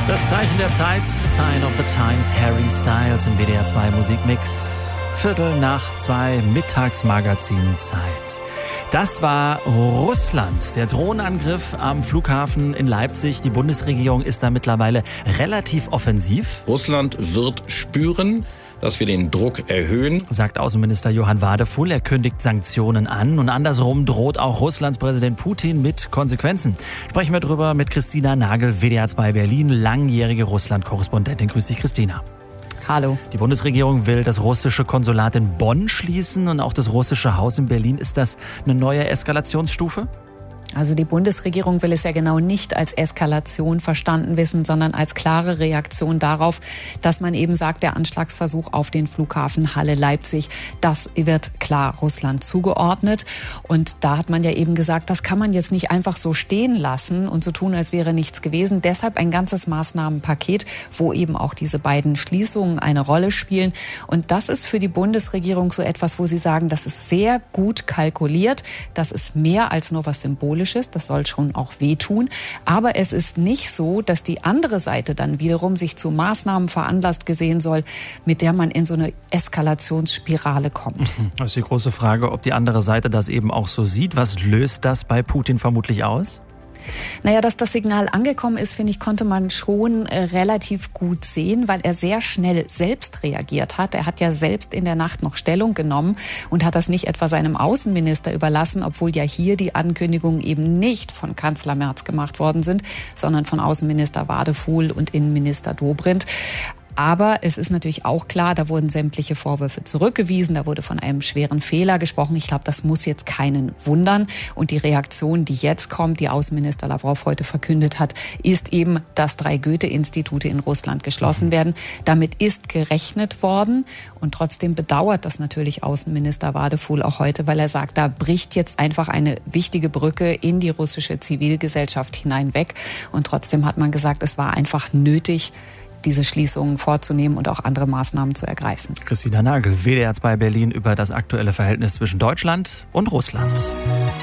Das Zeichen der Zeit, Sign of the Times, Harry Styles im WDR 2 Musikmix. 1:15, Mittagsmagazin-Zeit. Das war Russland. Der Drohnenangriff am Flughafen in Leipzig. Die Bundesregierung ist da mittlerweile relativ offensiv. Russland wird spüren, dass wir den Druck erhöhen, sagt Außenminister Johann Wadefuhl. Er kündigt Sanktionen an und andersrum droht auch Russlands Präsident Putin mit Konsequenzen. Sprechen wir drüber mit Christina Nagel, WDR 2 Berlin, langjährige Russland-Korrespondentin. Grüß dich, Christina. Hallo. Die Bundesregierung will das russische Konsulat in Bonn schließen und auch das russische Haus in Berlin. Ist das eine neue Eskalationsstufe? Also die Bundesregierung will es ja genau nicht als Eskalation verstanden wissen, sondern als klare Reaktion darauf, dass man eben sagt, der Anschlagsversuch auf den Flughafen Halle-Leipzig, das wird klar Russland zugeordnet. Und da hat man ja eben gesagt, das kann man jetzt nicht einfach so stehen lassen und so tun, als wäre nichts gewesen. Deshalb ein ganzes Maßnahmenpaket, wo eben auch diese beiden Schließungen eine Rolle spielen. Und das ist für die Bundesregierung so etwas, wo sie sagen, das ist sehr gut kalkuliert, das ist mehr als nur was Symbolisches. Das soll schon auch wehtun. Aber es ist nicht so, dass die andere Seite dann wiederum sich zu Maßnahmen veranlasst gesehen soll, mit der man in so eine Eskalationsspirale kommt. Das ist die große Frage, ob die andere Seite das eben auch so sieht. Was löst das bei Putin vermutlich aus? Naja, dass das Signal angekommen ist, finde ich, konnte man schon relativ gut sehen, weil er sehr schnell selbst reagiert hat. Er hat ja selbst in der Nacht noch Stellung genommen und hat das nicht etwa seinem Außenminister überlassen, obwohl ja hier die Ankündigungen eben nicht von Kanzler Merz gemacht worden sind, sondern von Außenminister Wadefuhl und Innenminister Dobrindt. Aber es ist natürlich auch klar, da wurden sämtliche Vorwürfe zurückgewiesen, da wurde von einem schweren Fehler gesprochen. Ich glaube, das muss jetzt keinen wundern. Und die Reaktion, die jetzt kommt, die Außenminister Lawrow heute verkündet hat, ist eben, dass 3 Goethe-Institute in Russland geschlossen werden. Damit ist gerechnet worden. Und trotzdem bedauert das natürlich Außenminister Wadefuhl auch heute, weil er sagt, da bricht jetzt einfach eine wichtige Brücke in die russische Zivilgesellschaft hinein weg. Und trotzdem hat man gesagt, es war einfach nötig, diese Schließungen vorzunehmen und auch andere Maßnahmen zu ergreifen. Christina Nagel, WDR 2 Berlin, über das aktuelle Verhältnis zwischen Deutschland und Russland.